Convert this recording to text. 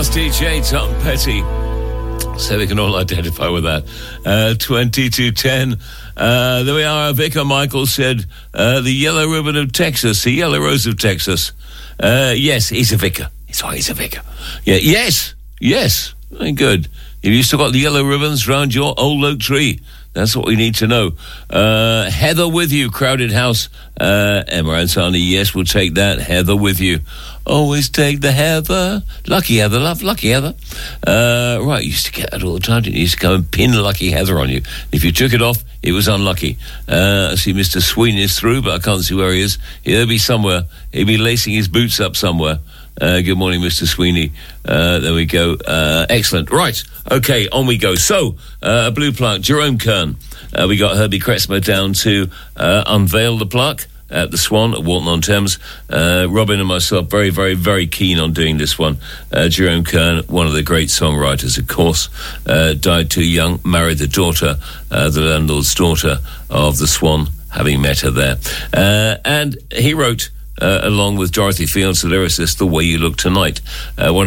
Ask DJ Tom Petty. So we can all identify with that. 2210. There we are. Vicar Michael said, the Yellow Ribbon of Texas, the Yellow Rose of Texas. Yes, he's a vicar. He's a vicar. Yeah, yes. Very good. Have you still got the yellow ribbons round your old oak tree? That's what we need to know. Heather with you, Crowded House. Emma Ansani, yes, we'll take that. Heather with you. Always take the Heather. Lucky Heather, love. Lucky Heather. Right, you used to get that all the time, didn't you? You used to come and pin Lucky Heather on you. If you took it off, it was unlucky. I see Mr. Sweeney is through, but I can't see where he is. He'll be somewhere. He'll be lacing his boots up somewhere. Good morning, Mr. Sweeney. There we go. Excellent. Right. Okay, on we go. So, a blue plaque, Jerome Kern. We got Herbie Kretzmer down to unveil the plaque at the Swan at Walton-on-Thames. Robin and myself very, very, very keen on doing this one. Jerome Kern, one of the great songwriters, of course, died too young, married the daughter, the landlord's daughter of the Swan, having met her there. And he wrote, along with Dorothy Fields, the lyricist, The Way You Look Tonight. One